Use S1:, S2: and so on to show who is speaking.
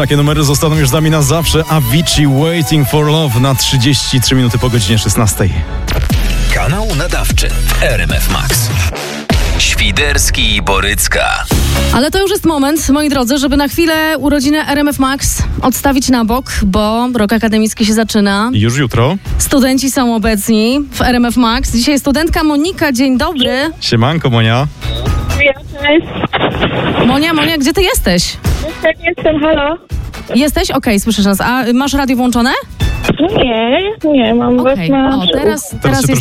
S1: Takie numery zostaną już z nami na zawsze. Avicii Waiting for Love na 33 minuty po godzinie 16.
S2: Kanał nadawczy RMF Max. Świderski i Borycka.
S3: Ale to już jest moment, moi drodzy, żeby na chwilę urodziny RMF Max odstawić na bok, bo rok akademicki się zaczyna.
S1: Już jutro.
S3: Studenci są obecni w RMF Max. Dzisiaj studentka Monika, dzień dobry.
S1: Siemanko, Monia.
S4: Cześć.
S3: Monia, gdzie ty jesteś?
S4: Jestem, halo.
S3: Jesteś? Okej, słyszysz nas. A masz radio włączone?
S4: Nie, mam was
S3: Okej.
S4: na...
S3: O, teraz
S1: się
S3: jest